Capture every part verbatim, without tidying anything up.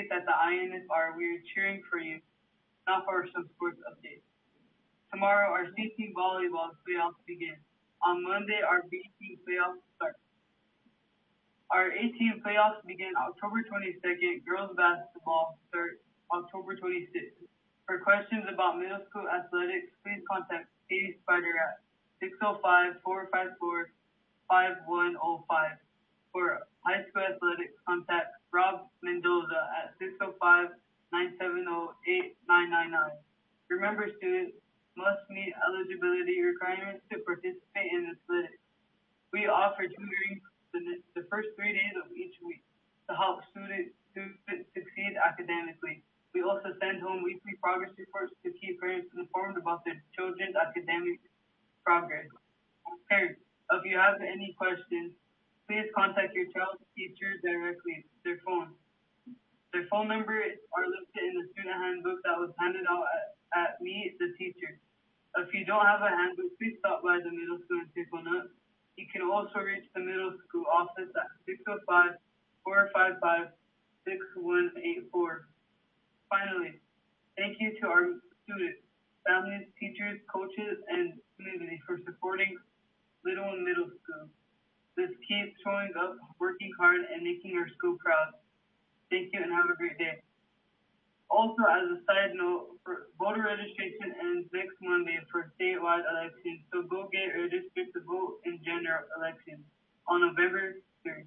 that the I N F R, we are cheering for you. Now for some sports updates. Tomorrow, our C team volleyball playoffs begin. On Monday, our B team playoffs start. Our A team playoffs begin October twenty-second. Girls basketball start October twenty-sixth. For questions about middle school athletics, please contact Katie Spider at six oh five, four five four, five one oh five. For high school athletics, contact Rob Mendoza at six oh five, nine seven oh, eight nine nine nine. Remember, students must meet eligibility requirements to participate in athletics. We offer tutoring the, the first three days of each week to help students to succeed academically. We also send home weekly progress reports to keep parents informed about their children's academic progress. Parents, if you have any questions, please contact your child's teacher directly. Their phone. Their phone numbers are listed in the student handbook that was handed out at, at Meet the Teacher. If you don't have a handbook, please stop by the middle school and pick one up. You can also reach the middle school office at six oh five, four five five, six one eight four. Finally, thank you to our students, families, teachers, coaches, and community for supporting Little and Middle School. Let's keep showing up, working hard, and making our school proud. Thank you and have a great day. Also, as a side note, for voter registration ends next Monday for statewide elections, so go get registered to vote in general elections on November third.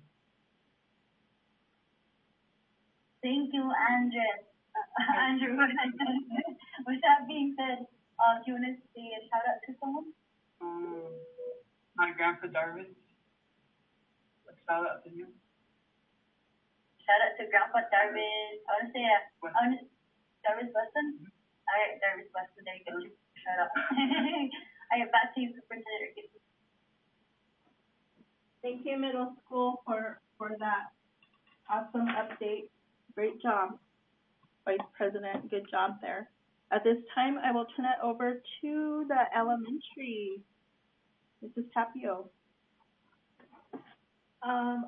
Thank you, Andres. Uh, Andrew, with that being said, uh, do you want to say a shout out to someone? Um, my grandpa Darwin. A shout out to you. Shout out to Grandpa Darwin. I want to say, uh, I want to, Darwin Weston? Mm-hmm. All right, Darwin Weston, there you go. Shout out. All right, back to you, Superintendent Ricketts. Thank you, middle school, for, for that awesome update. Great job, Vice President. Good job there. At this time, I will turn it over to the elementary. Missus Tapio. Um,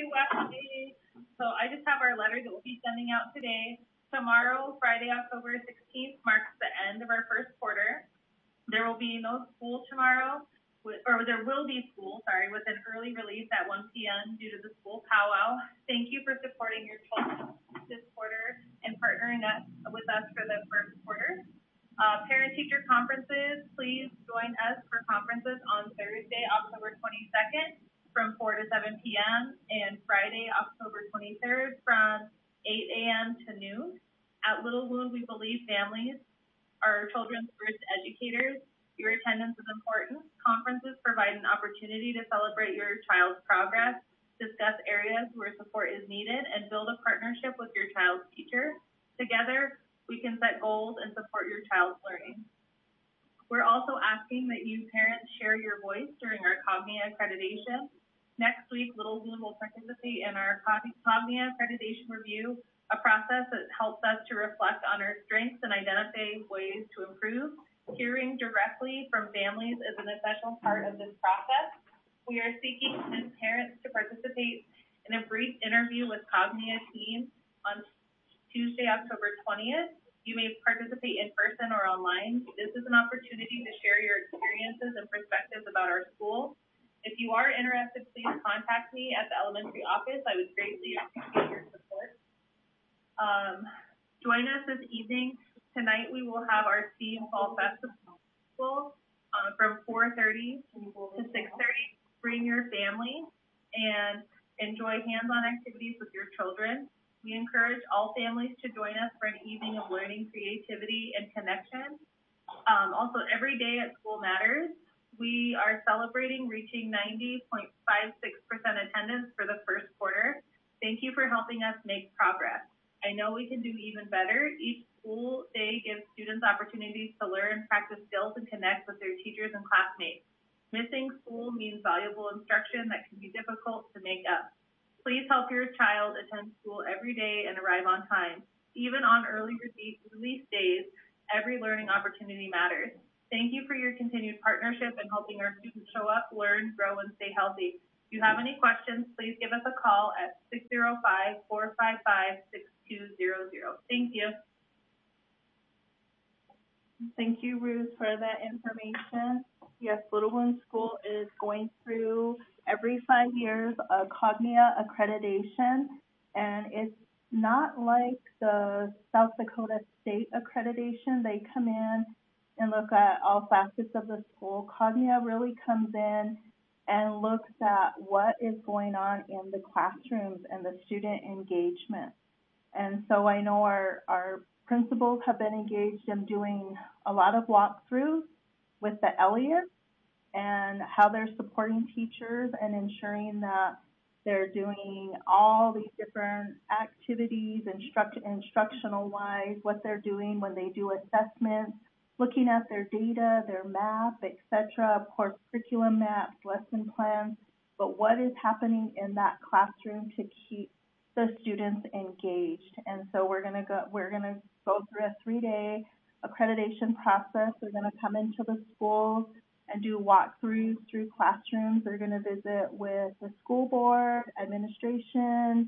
so I just have our letter that we'll be sending out today. Tomorrow, Friday, October sixteenth, marks the end of our first quarter. There will be no school tomorrow, with, or there will be school, sorry, with an early release at one p m due to the school powwow. Thank you for supporting your children this quarter and partnering us, with us for the first quarter. Uh, Parent-teacher conferences, please join us for conferences on Thursday, October twenty-second from four to seven p m and Friday, October twenty-third from eight a m to noon. At Little Wound, we believe families are children's first educators. Your attendance is important. Conferences provide an opportunity to celebrate your child's progress, discuss areas where support is needed, and build a partnership with your child's teacher. Together, we can set goals and support your child's learning. We're also asking that you parents share your voice during our Cognia accreditation. Next week, Little Wound will participate in our Cognia accreditation review, a process that helps us to reflect on our strengths and identify ways to improve. Hearing directly from families is an essential part of this process. We are seeking parents to participate in a brief interview with Cognia team on Tuesday, October twentieth. You may participate in person or online. This is an opportunity to share your experiences and perspectives about our school. If you are interested, please contact me at the elementary office. I would greatly appreciate your support. Um, join us this evening. Tonight we will have our STEAM Fall Festival uh, from four thirty to six thirty. Bring your family and enjoy hands-on activities with your children. We encourage all families to join us for an evening of learning, creativity, and connection. Um, also, every day at school matters. We are celebrating reaching ninety point five six percent attendance for the first quarter. Thank you for helping us make progress. I know we can do even better. Each school day gives students opportunities to learn, practice skills, and connect with their teachers and classmates. Missing school means valuable instruction that can be difficult to make up. Please help your child attend school every day and arrive on time. Even on early release days, every learning opportunity matters. Thank you for your continued partnership in helping our students show up, learn, grow, and stay healthy. If you have any questions, please give us a call at six oh five, four five five, six two zero zero. Thank you. Thank you, Ruth, for that information. Yes, Little Wound School is going through every five years a Cognia accreditation, and it's not like the South Dakota State accreditation. They come in and look at all facets of the school. Cognia really comes in and looks at what is going on in the classrooms and the student engagement. And so I know our, our principals have been engaged in doing a lot of walkthroughs with the Elliott and how they're supporting teachers and ensuring that they're doing all these different activities, instruct, instructional wise, what they're doing when they do assessments, looking at their data, their map, et cetera. Of course, curriculum maps, lesson plans, but what is happening in that classroom to keep the students engaged. And so we're gonna go, we're gonna go through a three-day accreditation process. They're gonna come into the schools and do walkthroughs through classrooms. They're gonna visit with the school board, administration,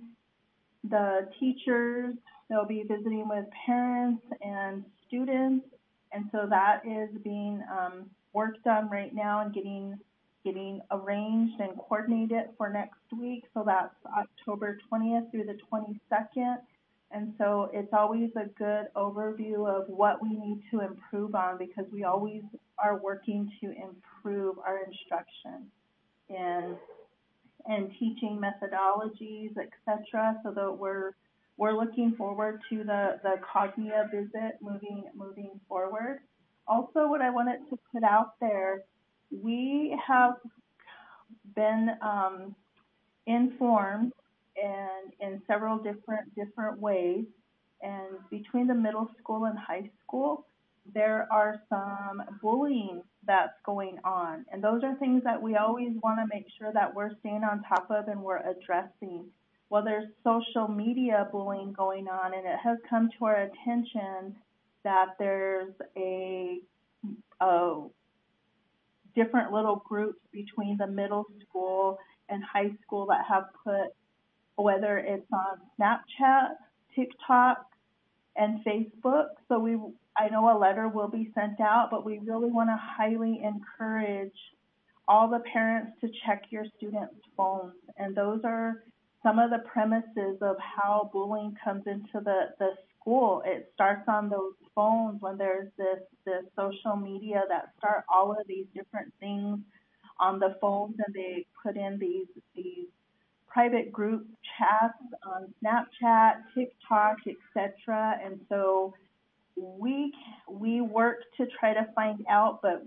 the teachers. They'll be visiting with parents and students. And so that is being um, worked on right now and getting getting arranged and coordinated for next week. So that's October twentieth through the twenty-second. And so it's always a good overview of what we need to improve on, because we always are working to improve our instruction and and teaching methodologies, et cetera, so that we're we're looking forward to the, the Cognia visit moving moving forward. Also, what I wanted to put out there, we have been um, informed and in several different different ways, and between the middle school and high school, there are some bullying that's going on, and those are things that we always want to make sure that we're staying on top of and we're addressing. Well, there's social media bullying going on, and it has come to our attention that there's a, a different little groups between the middle school and high school that have put, whether it's on Snapchat, TikTok, and Facebook. So we, I know a letter will be sent out, but we really want to highly encourage all the parents to check your students' phones. And those are some of the premises of how bullying comes into the, the school. It starts on those phones when there's this, this social media that start all of these different things on the phones, and they put in these, these private group chats on Snapchat, TikTok, et cetera. And so we, we work to try to find out, but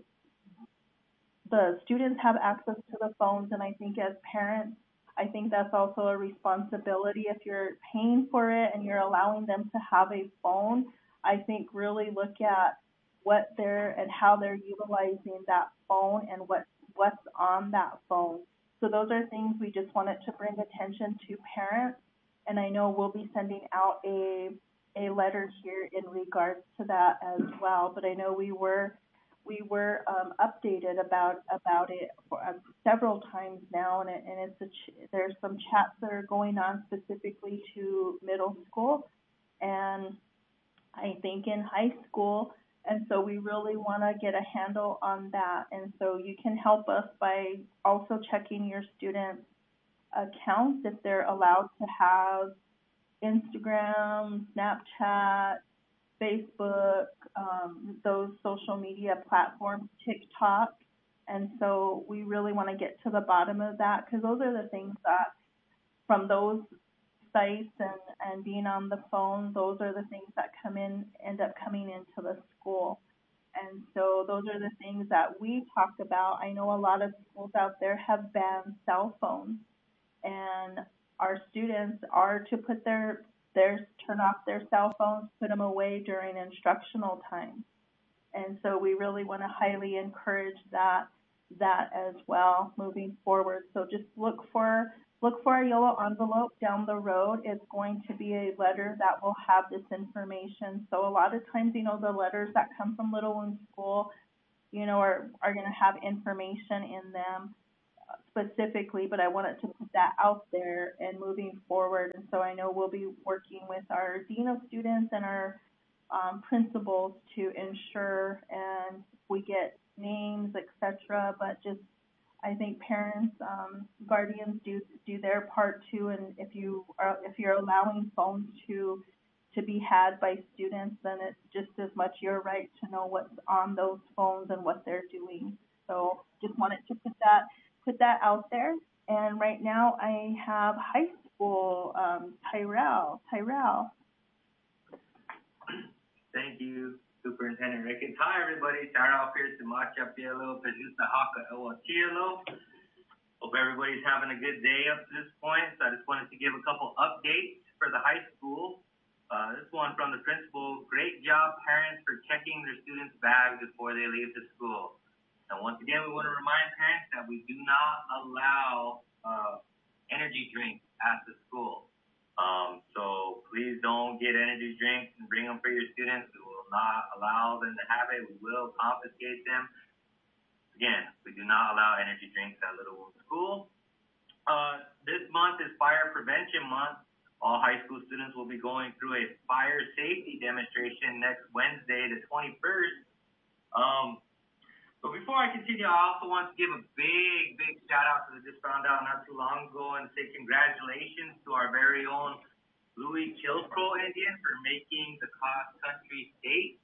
the students have access to the phones, and I think as parents, I think that's also a responsibility. If you're paying for it and you're allowing them to have a phone, I think really look at what they're and how they're utilizing that phone and what what's on that phone. So those are things we just wanted to bring attention to parents, and I know we'll be sending out a a letter here in regards to that as well. But I know we were we were um, updated about about it for, uh, several times now, and, it, and it's a ch- there's some chats that are going on specifically to middle school, and I think in high school, and so we really want to get a handle on that. And so you can help us by also checking your students' accounts if they're allowed to have Instagram, Snapchat, Facebook, um, those social media platforms, TikTok. And so we really want to get to the bottom of that, because those are the things that from those sites and, and being on the phone, those are the things that come in, end up coming into the school. And so those are the things that we talked about. I know a lot of schools out there have banned cell phones, and our students are to put their their turn off their cell phones, put them away during instructional time. And so we really want to highly encourage that that as well moving forward. So just look for look for a yellow envelope down the road. It's going to be a letter that will have this information. So a lot of times, you know, the letters that come from Little Wound School, you know, are, are going to have information in them specifically, but I wanted to put that out there and moving forward. And so I know we'll be working with our dean of students and our um, principals to ensure and we get names, et cetera. But just I think parents, um, guardians do do their part too. And if you are if you're allowing phones to to be had by students, then it's just as much your right to know what's on those phones and what they're doing. So just wanted to put that put that out there. And right now I have high school, um, Tyrell. Tyrell. Thank you, Superintendent Ricketts. Hi, everybody. Tyrell Pierce, Macha Pielo, Pejusta Haka Owatielo. Hope everybody's having a good day up to this point. So I just wanted to give a couple updates for the high school. Uh, this one from the principal. Great job, parents, for checking their students' bags before they leave the school. And once again, we want to remind parents that we do not allow uh, energy drinks at the school. Um, so please don't get energy drinks and bring them for your students. We will not allow them to have it. We will confiscate them. Again, we do not allow energy drinks at Little Wound School. Uh, this month is Fire Prevention Month. All high school students will be going through a fire safety demonstration next Wednesday, the twenty-first. Um, But before I continue, I also want to give a big, big shout out to the just found out not too long ago and say congratulations to our very own Louis Kilscrow Indian for making the cross country state.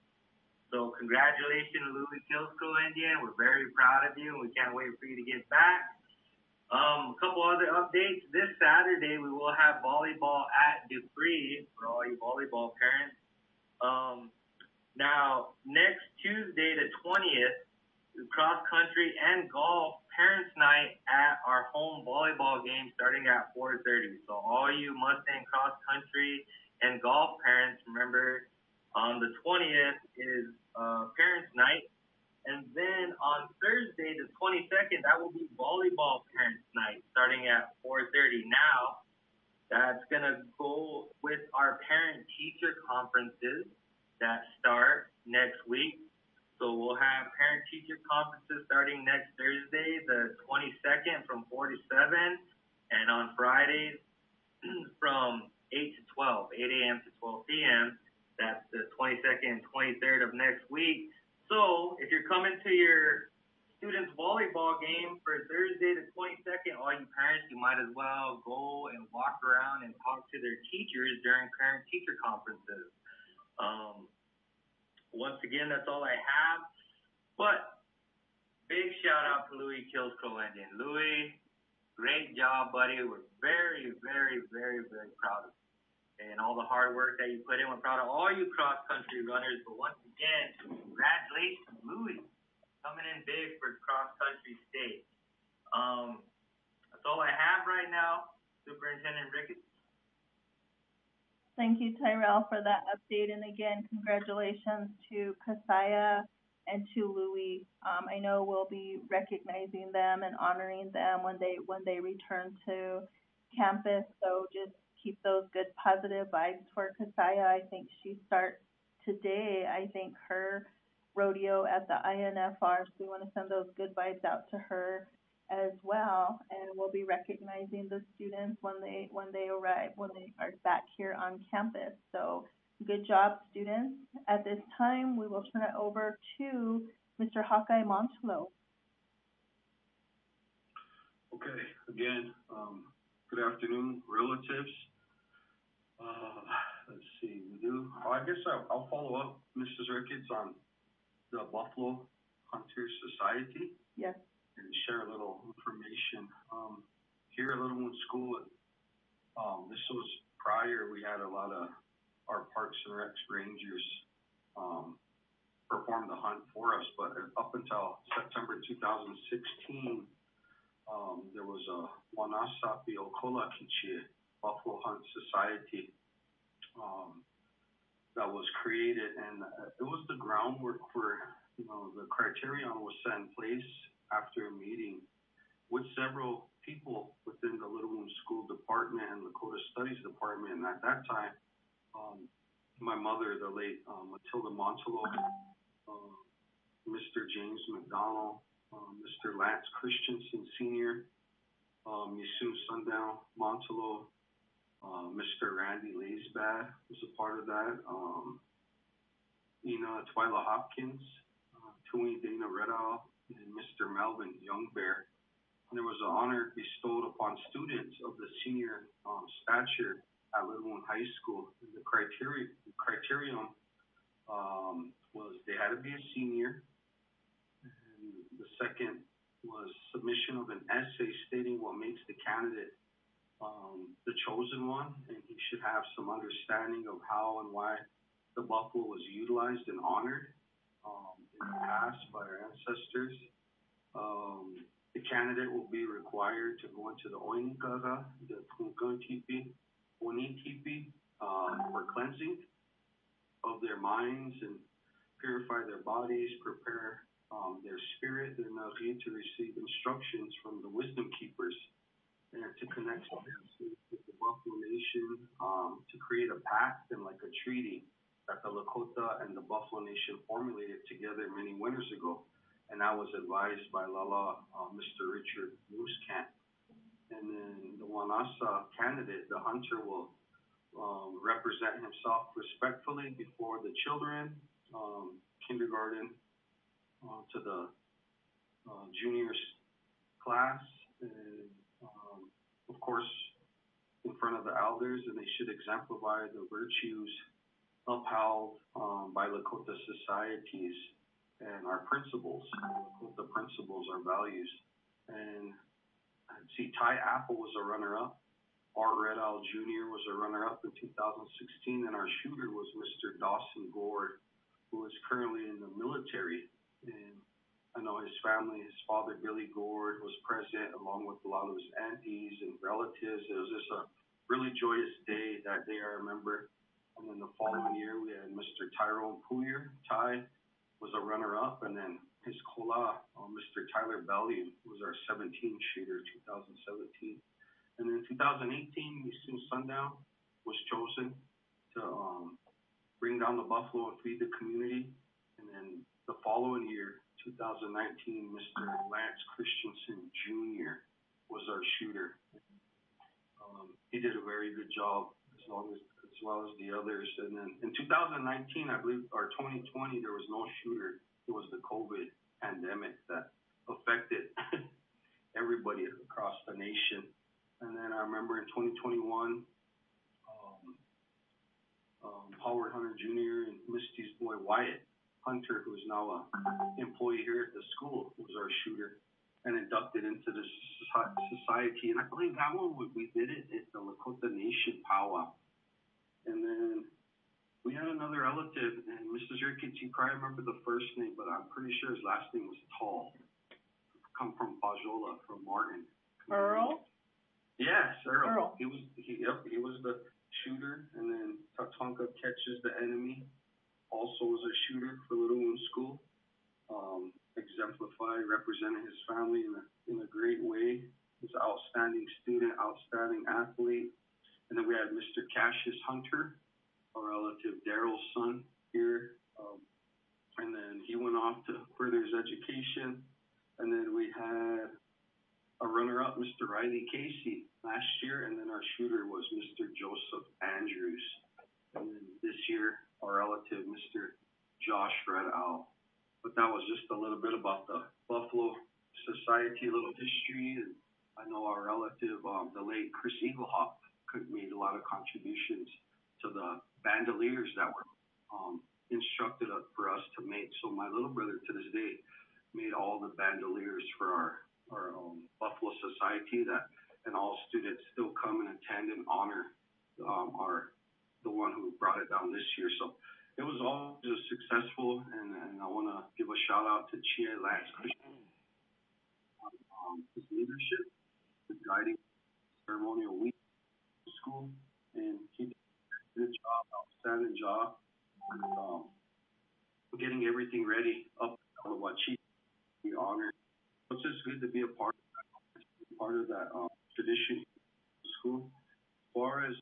So congratulations, Louis Kilscrow Indian. We're very proud of you and we can't wait for you to get back. Um, a couple other updates. This Saturday we will have volleyball at Dupree for all you volleyball parents. Um, Now, next Tuesday, the twentieth, cross country and golf parents' night at our home volleyball game starting at four thirty. So all you Mustang cross country and golf parents, remember on the twentieth is uh, parents' night. And then on Thursday, the twenty-second, that will be volleyball parents' night starting at four thirty. Now, that's going to go with our parent-teacher conferences that start next week. So we'll have parent-teacher conferences starting next Thursday, the twenty-second from four to seven, and on Fridays from eight to twelve, eight a.m. to twelve p.m. That's the twenty-second and twenty-third of next week. So if you're coming to your students' volleyball game for Thursday the twenty-second, all you parents, you might as well go and walk around and talk to their teachers during parent-teacher conferences. Um, once again, that's all I have. But big shout out to Louis Kilscrow Indian. Louis, great job, buddy. We're very, very, very, very proud of you. And all the hard work that you put in. We're proud of all you cross-country runners. But once again, congratulations, Louis, coming in big for cross-country state. Um, that's all I have right now. Superintendent Ricketts. Thank you, Tyrell, for that update. And again, congratulations to Kasaya and to Louis. Um, I know we'll be recognizing them and honoring them when they when they return to campus. So just keep those good positive vibes for Kasaya. I think she starts today, I think, her rodeo at the I N F R. So we want to send those good vibes out to her as well, and we'll be recognizing the students when they when they arrive, when they are back here on campus. So good job, students. At this time, we will turn it over to Mister Hawkeye Montello. Okay, again, um, good afternoon, relatives. Uh, let's see, we do, oh, I guess I'll, I'll follow up, Missus Ricketts, on the Buffalo Hunter Society. Yes. And share a little information. Um, here at Little Wound School, um, this was prior, we had a lot of our Parks and Recs Rangers um, perform the hunt for us, but up until September two thousand sixteen, um, there was a Wanasapi Okolakichi Buffalo Hunt Society um, that was created, and it was the groundwork for, you know, the criterion was set in place after a meeting with several people within the Little Wound School Department and Lakota Studies Department. And at that time, um, my mother, the late um, Matilda Montello, uh, Mister James McDonald, um, Mister Lance Christensen Senior, um, Yasun Sundown Montelo, uh, Mister Randy Laisbad was a part of that, um, Ina Twyla Hopkins, uh, Tui Dana Redow, and Mister Melvin Youngbear. And there was an honor bestowed upon students of the senior um, stature at Littlewood High School. And the criteria, the criterion um, was they had to be a senior. And the second was submission of an essay stating what makes the candidate um, the chosen one, and he should have some understanding of how and why the buffalo was utilized and honored um, in the past by our ancestors. Um, the candidate will be required to go into the Oinikaga, the Punkan Tipi, Oni Tipi, um, for cleansing of their minds and purify their bodies, prepare um, their spirit, and uh, to receive instructions from the wisdom keepers and to connect with the Buffalo Nation, um, to create a pact and like a treaty that the Lakota and the Buffalo Nation formulated together many winters ago. And that was advised by Lala, uh, Mister Richard Moosecamp. And then the Wanasa candidate, the hunter, will um, represent himself respectfully before the children, um, kindergarten uh, to the uh, juniors class, and um, of course in front of the elders, and they should exemplify the virtues upheld um, by Lakota societies and our principles, the principles, our values. And see, Ty Apple was a runner-up. Art Redow Junior was a runner-up in two thousand sixteen, and our shooter was Mister Dawson Gord, who is currently in the military. And I know his family, his father, Billy Gord, was present along with a lot of his aunties and relatives. It was just a really joyous day that day, I remember. And then the following year, we had Mister Tyrone Puyer. Ty was a runner-up, and then his kola, uh, Mister Tyler Bellew, was our seventeen shooter, two thousand seventeen. And then two thousand eighteen, Yasun Sundown was chosen to um, bring down the buffalo and feed the community. And then the following year, two thousand nineteen, Mister Lance Christensen Junior was our shooter. Um, he did a very good job, as long as as well as the others. And then in two thousand nineteen, I believe, or twenty twenty, there was no shooter. It was the COVID pandemic that affected everybody across the nation. And then I remember in twenty twenty-one, um, um, Howard Hunter Junior and Misty's boy Wyatt Hunter, who is now an employee here at the school, was our shooter and inducted into the society. And I believe that one, we did it at the Lakota Nation powwow. And then we had another relative, and Missus Ricketts, you probably remember the first name, but I'm pretty sure his last name was Tall. Come from Pajola, from Martin. Earl? Yes, Earl. Earl. He was he yep, he was the shooter, and then Tatonka Catches the Enemy also was a shooter for Little Wound School. Um, exemplified, representing his family in a in a great way. He's an outstanding student, outstanding athlete. And then we had Mister Cassius Hunter, a relative Daryl's son here. Um, and then he went off to further his education. And then we had a runner-up, Mister Riley Casey, last year. And then our shooter was Mister Joseph Andrews. And then this year, our relative, Mister Josh Red Owl. But that was just a little bit about the Buffalo Society, a little history. And I know our relative, um, the late Chris Eaglehawk, made a lot of contributions to the bandoliers that were um, instructed for us to make. So my little brother to this day made all the bandoliers for our, our um, Buffalo Society, that, and all students still come and attend and honor um, our, the one who brought it down this year. So it was all just successful, and, and I want to give a shout out to Chia Lance Christian, um, his leadership, his guiding ceremonial week school, and he did a good job, outstanding job, um, getting everything ready up to what she be honored. It's just good to be a part of that, part of that um, tradition school. As far as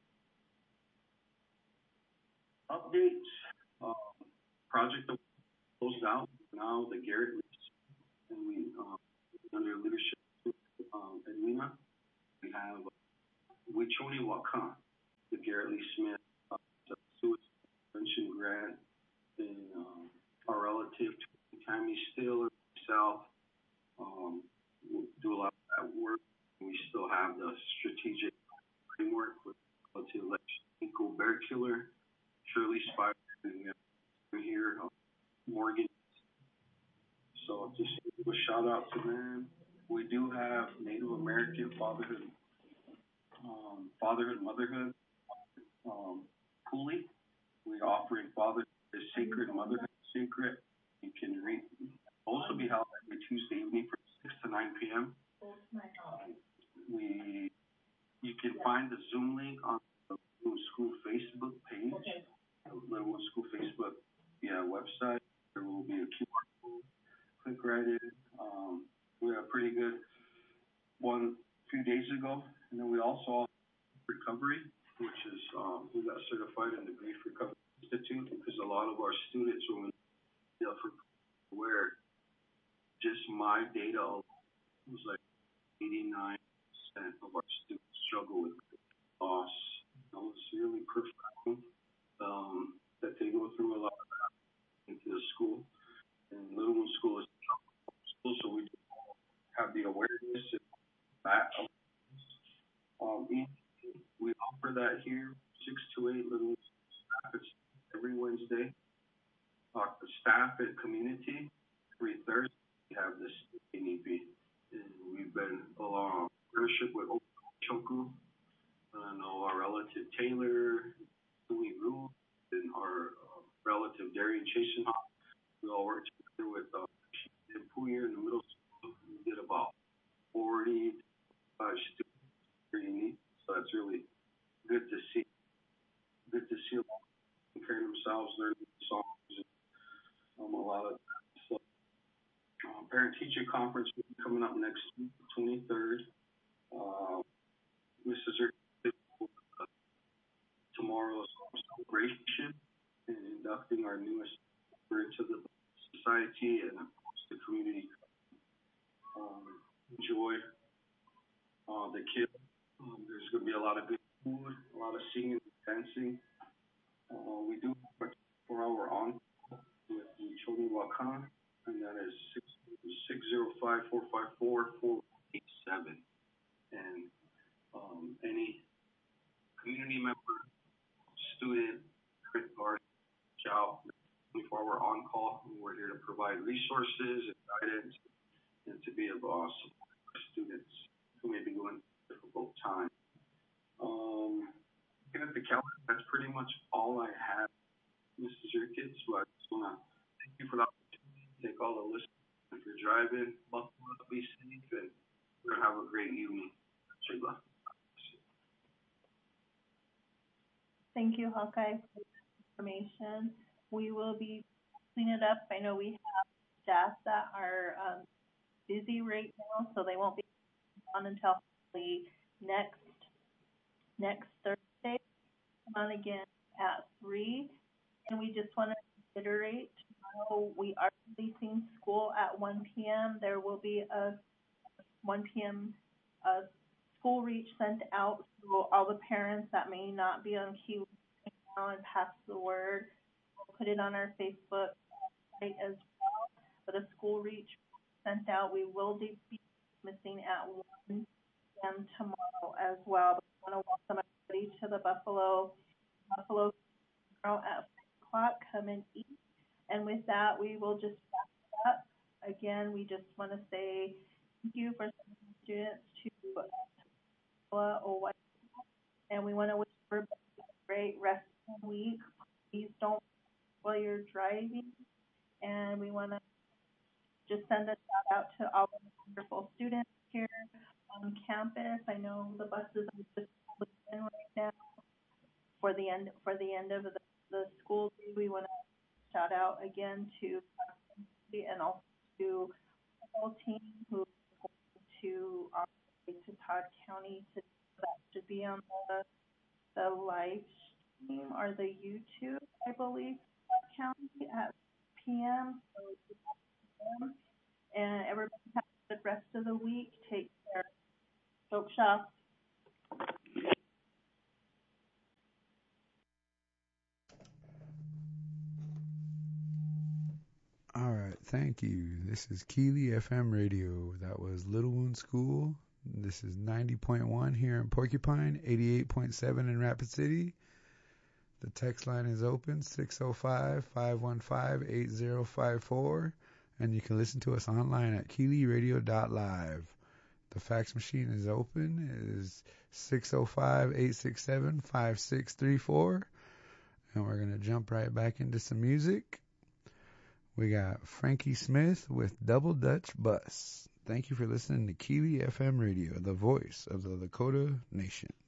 updates, um, project closed out now, the Garrett and we, um, under leadership, um, Edwina, we have Wichoni Wakan, the Garrett Lee Smith, uh, suicide prevention grant, and, um, our relative, Tammy Steele, myself, um, do a lot of that work. We still have the strategic framework with relative election, Nico Berkiller, Shirley Spider, and we have here, uh, Morgan. So just a shout out to them. We do have Native American fatherhood, um, fatherhood, motherhood, um, Cooley. We're offering fatherhood is sacred, motherhood is sacred. You can read, also be held every Tuesday evening from six to nine p m We, you can find the Zoom link on the Little School Facebook page, Little School Facebook, yeah, website. There will be a Q R code. Click right in. Um, we had a pretty good one a few days ago, and then we also have recovery, which is um, we got certified in the Grief Recovery Institute because a lot of our students were where just my data was like eighty-nine percent of our students struggle with loss. It was really profound um, that they go through a lot of that into the school. And Littlewood School is school, so we have the awareness and that. Um, we offer that here, six to eight Littlewood staff. It's every Wednesday. Uh, the staff and community, every Thursday, we have this N E P. And we've been along partnership with Choku. I know our relative Taylor, Louis Rule, and our uh, relative Darian Chasenhoff. We all work together with uh, in Pooyer in the middle school. We did about forty uh, students, pretty neat. So that's really good to see. Good to see them compare themselves, learning songs, and um, a lot of that. So, uh, parent-teacher conference will be coming up next week, twenty-third. Uh, Missus Uh, tomorrow's celebration and inducting our newest member into the society and of course the community. Um, enjoy uh, the kids. Um, there's going to be a lot of good food, a lot of singing and dancing. Uh, we do have a twenty-four hour on with Choni Wakan, and that is six zero five, four five four, four eight seven. And um, any community member, student, guard, child, twenty-four hour on call. We're here to provide resources and guidance and to be able to support our students who may be going through a difficult time. Um, looking at the calendar, that's pretty much all I have, Missus Ricketts. So I just want to thank you for the opportunity to take all the listeners. If you're driving, buckle up, be safe, and we're going to have a great evening. Shayla. Thank you, Hawkeye, for the information. We will be cleaning it up. I know we have staff that are um, busy right now, so they won't be on until hopefully next next Thursday. Come on again at three. And we just want to reiterate, tomorrow we are releasing school at one p m There will be a one p m uh, school reach sent out to all the parents that may not be on key right now and pass the word. We'll put it on our Facebook site as well. But a school reach sent out. We will be missing at one p m tomorrow as well. But we want to welcome everybody to the Buffalo Buffalo tomorrow at five o'clock. Come and eat. And with that, we will just wrap it up. Again, we just want to say thank you for sending students to O Y, and we want to wish everybody a great rest of the week. Please don't while you're driving, and we want to just send a shout out to all the wonderful students here on campus. I know the buses are just pulling in right now for the end for the end of the, the school day. We want to shout out again to and also to the whole team who is going to our way to Todd County to that should be on the the live stream or the YouTube, I believe, Todd County at p m. So, and everybody off. All right, thank you. This is Keely F M Radio. That was Little Wound School. This is ninety point one here in Porcupine, eighty-eight point seven in Rapid City. The text line is open, six oh five, five one five, eight oh five four, and you can listen to us online at keely radio dot live. The fax machine is open. It is six oh five, eight six seven, five six three four, and we're going to jump right back into some music. We got Frankie Smith with Double Dutch Bus. Thank you for listening to Keely F M Radio, the voice of the Lakota Nation.